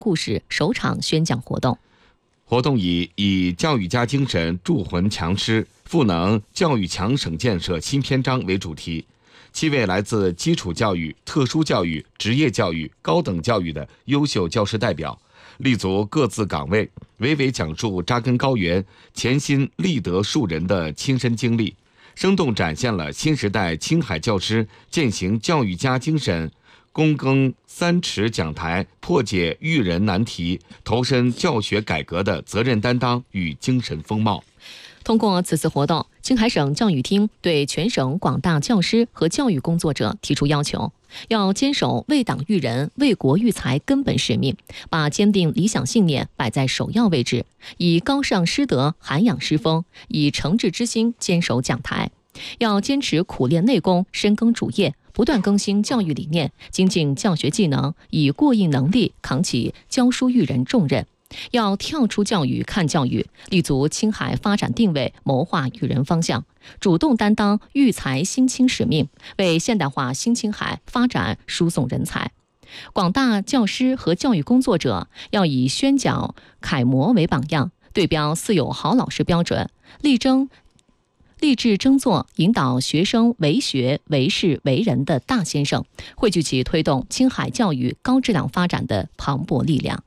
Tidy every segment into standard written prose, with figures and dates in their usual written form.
故事首场宣讲活动。 活动以教育家精神铸魂强师，赋能教育强省建设新篇章为主题，7位来自基础教育、特殊教育、职业教育、高等教育的优秀教师代表，立足各自岗位，娓娓讲述扎根高原、潜心立德树人的亲身经历，生动展现了新时代青海教师践行教育家精神、躬耕3尺讲台、破解育人难题、投身教学改革的责任担当与精神风貌。 通过此次活动，青海省教育厅对全省广大教师和教育工作者提出要求，要坚守为党育人、为国育才根本使命，把坚定理想信念摆在首要位置，以高尚师德涵养师风，以诚挚之心坚守讲台。要坚持苦练内功、深耕主业，不断更新教育理念，精进教学技能，以过硬能力扛起教书育人重任。要跳出教育看教育，立足青海发展定位，谋划育人方向，主动担当育才新青使命，为现代化新青海发展输送人才。广大教师和教育工作者要以宣讲楷模为榜样，对标四有好老师标准，立志争做引导学生为学、为事、为人的大先生，汇聚起推动青海教育高质量发展的磅礴力量。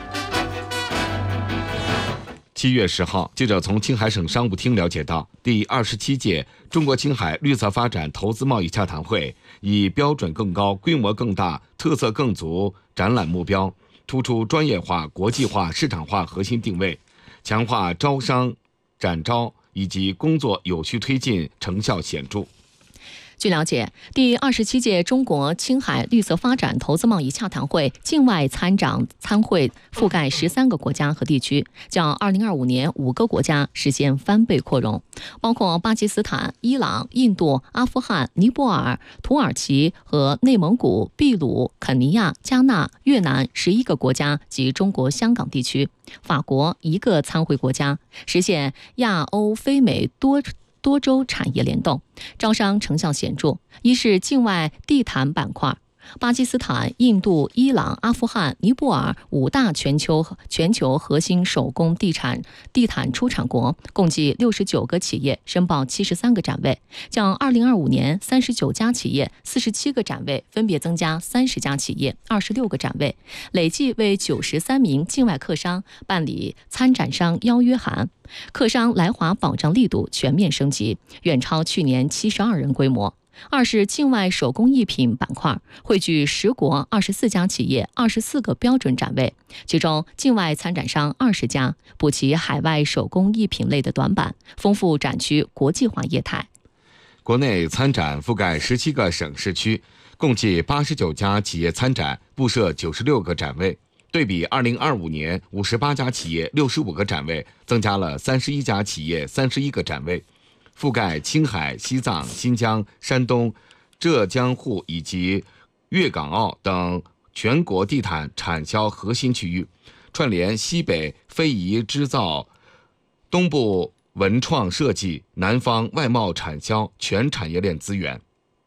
7月10号，记者从青海省商务厅了解到，第27届中国青海绿色发展投资贸易洽谈会以标准更高、规模更大、特色更足展览目标，突出专业化、国际化、市场化核心定位，强化招商、展招以及工作有序推进，成效显著。 据了解，第27届中国青海绿色发展投资贸易洽谈会境外参会覆盖13个国家和地区，较2025年5个国家实现翻倍扩容，包括巴基斯坦、伊朗、印度、阿富汗、尼泊尔、土耳其和内蒙古、秘鲁、肯尼亚、加纳、越南11个国家及中国香港地区，法国1个参会国家，实现亚欧非美多州产业联动，招商成效显著。一是境外地毯板块，巴基斯坦、印度、伊朗、阿富汗、尼泊尔5大全球核心手工地毯出产国，共计69个企业申报73个展位，较2025年39家企业、47个展位分别增加30家企业、26个展位，累计为93名境外客商办理参展商邀约函，客商来华保障力度全面升级，远超去年72人规模。二是境外手工艺品板块，汇聚10国24家企业、24个标准展位，其中境外参展商20家，补齐海外手工艺品类的短板，丰富展区国际化业态。 国内参展覆盖17个省市区，共计89家企业参展，布设96个展位。对比2025年58家企业65个展位，增加了31家企业31个展位，覆盖青海、西藏、新疆、山东、浙江沪以及粤港澳等全国地毯产销核心区域，串联西北非遗织造、东部文创设计、南方外贸产销全产业链资源。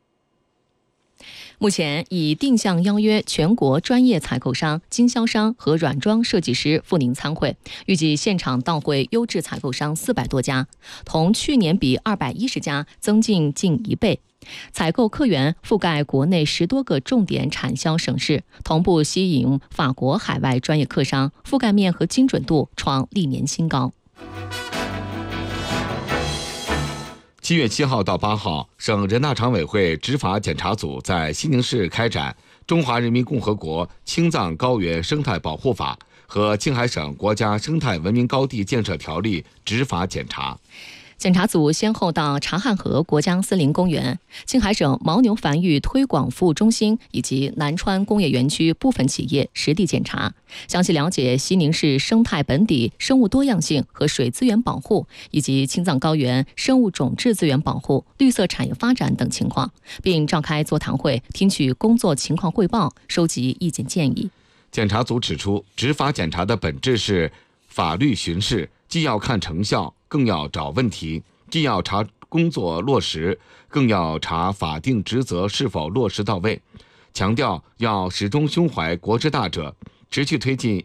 目前已定向邀约全国专业采购商、经销商和软装设计师赴宁参会，预计现场到会优质采购商400多家，同去年比210家增进近1倍。采购客源覆盖国内10多个重点产销省市，同步吸引法国海外专业客商，覆盖面和精准度创历年新高。 7月7号到8号，省人大常委会执法检查组在西宁市开展《中华人民共和国青藏高原生态保护法》和青海省国家生态文明高地建设条例执法检查。 检查组先后到察汉河国家森林公园、青海省牦牛繁育推广服务中心以及南川工业园区部分企业实地检查，详细了解西宁市生态本底、生物多样性和水资源保护，以及青藏高原生物种质资源保护、绿色产业发展等情况，并召开座谈会，听取工作情况汇报，收集意见建议。 检查组指出，执法检查的本质是法律巡视，既要看成效，更要找问题；既要查工作落实，更要查法定职责是否落实到位。强调要始终胸怀国之大者， 持续推进